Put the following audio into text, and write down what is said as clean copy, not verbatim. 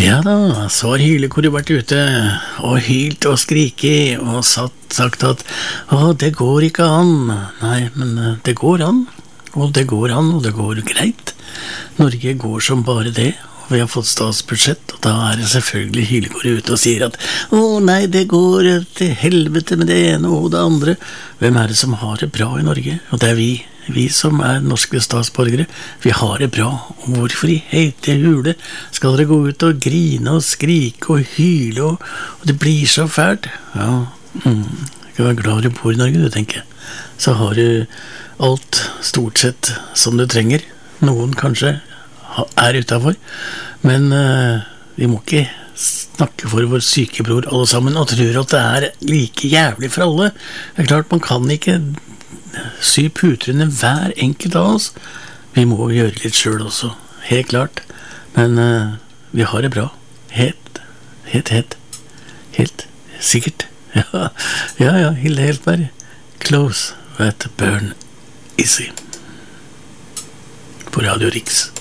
Ja da, så har hylekoret vært ute og hylt og skriket og sagt at det går ikke an. Nei, men det går an, og det går an, og det går greit. Norge går som bare det, og vi har fått statsbudsjett, og da er det selvfølgelig hylekoret ute og sier at nei, det går til helvete med det ene og det andre. Hvem er det som har det bra i Norge? Og det er vi som er norske statsborgere, vi har det bra. Og hvorfor i heite hule skal dere gå ut og grine og skrike og hyle, og det blir så fælt? Ja, skal være glad du bor i Norge, du, tenker jeg. Så har du alt stort sett som du trenger. Noen kanskje er utenfor, men vi må ikke snakke for vår syke bror alle sammen, og tror at det er like jævlig for alle. Det er klart, man kan ikke sy puter under hver enkelt av oss. Vi må gjøre litt selv også, helt klart. Men vi har det bra. Helt sikkert. Ja, Hilde Heltberg. Close at Burn Easy. På Radio Riks.